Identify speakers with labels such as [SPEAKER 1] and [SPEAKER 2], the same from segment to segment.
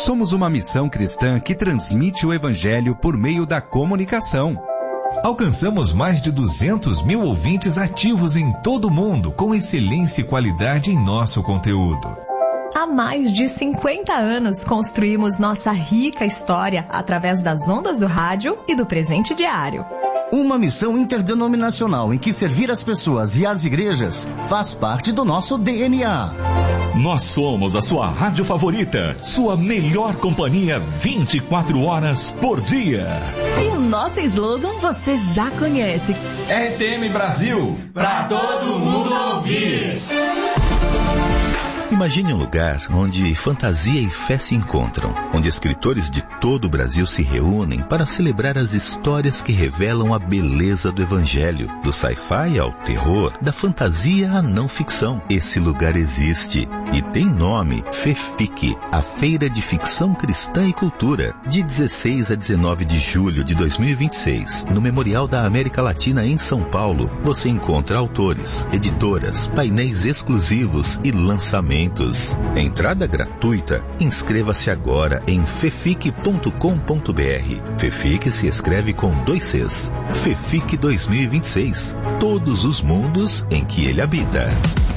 [SPEAKER 1] Somos uma missão cristã que transmite o Evangelho por meio da comunicação.
[SPEAKER 2] Alcançamos mais de 200 mil ouvintes ativos em todo o mundo, com excelência e qualidade em nosso conteúdo.
[SPEAKER 3] Há mais de 50 anos construímos nossa rica história através das ondas do rádio e do presente diário.
[SPEAKER 4] Uma missão interdenominacional em que servir as pessoas e as igrejas faz parte do nosso DNA.
[SPEAKER 5] Nós somos a sua rádio favorita, sua melhor companhia 24 horas por dia.
[SPEAKER 6] E o nosso slogan você já conhece.
[SPEAKER 7] RTM Brasil, pra todo mundo ouvir.
[SPEAKER 8] Imagine um lugar onde fantasia e fé se encontram, onde escritores de todo o Brasil se reúnem para celebrar as histórias que revelam a beleza do Evangelho, do sci-fi ao terror, da fantasia à não ficção. Esse lugar existe e tem nome: FEFIC, a Feira de Ficção Cristã e Cultura, de 16 a 19 de julho de 2026, no Memorial da América Latina em São Paulo. Você encontra autores, editoras, painéis exclusivos e lançamentos. Entrada gratuita. Inscreva-se agora em fefic.com.br. FEFIC se escreve com 2 Cs. FEFIC 2026. Todos os mundos em que ele habita.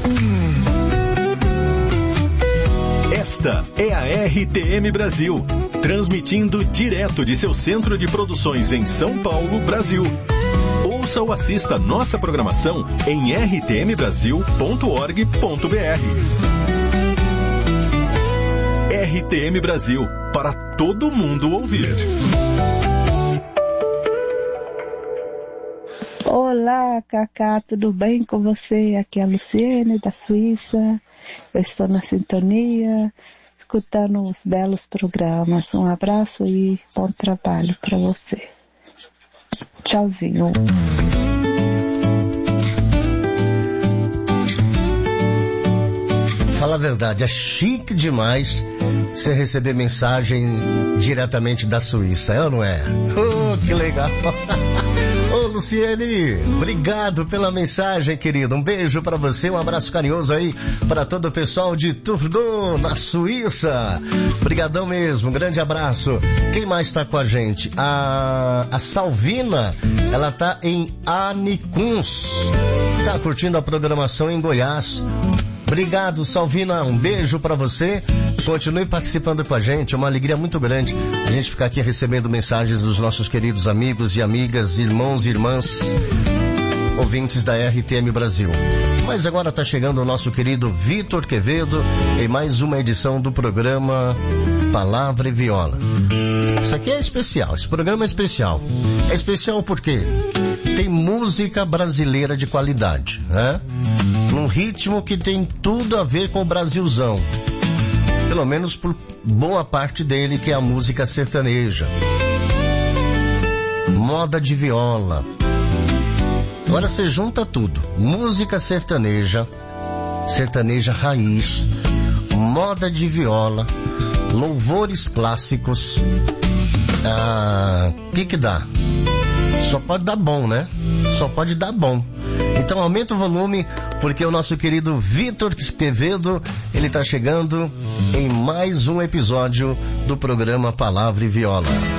[SPEAKER 5] Esta é a RTM Brasil, transmitindo direto de seu centro de produções em São Paulo, Brasil. Ouça ou assista nossa programação em rtmbrasil.org.br. RTM Brasil, para todo mundo ouvir.
[SPEAKER 9] Olá, Cacá, tudo bem com você? Aqui é a Luciene, da Suíça. Eu estou na sintonia, escutando os belos programas. Um abraço e bom trabalho para você. Tchauzinho.
[SPEAKER 4] Fala a verdade, é chique demais você receber mensagem diretamente da Suíça, é ou não é? Oh, que legal! Ô, Luciene, obrigado pela mensagem, querido. Um beijo pra você, um abraço carinhoso aí para todo o pessoal de Turgot, na Suíça. Obrigadão mesmo, um grande abraço. Quem mais tá com a gente? A Salvina, ela tá em Anicuns. Tá curtindo a programação em Goiás. Obrigado, Salvina, um beijo pra você. Continue participando com a gente, é uma alegria muito grande a gente ficar aqui recebendo mensagens dos nossos queridos amigos e amigas, irmãos e irmãs, ouvintes da RTM Brasil. Mas agora está chegando o nosso querido Vitor Quevedo em mais uma edição do programa Palavra e Viola. Isso aqui é especial, esse programa é especial. É especial porque tem música brasileira de qualidade, né? Num ritmo que tem tudo a ver com o Brasilzão. Pelo menos por boa parte dele, que é a música sertaneja. Moda de viola. Agora você junta tudo. Música sertaneja, sertaneja raiz, moda de viola, louvores clássicos. Que dá? Só pode dar bom, né? Só pode dar bom. Então aumenta o volume, porque o nosso querido Vitor Quevedo, ele tá chegando em mais um episódio do programa Palavra e Viola.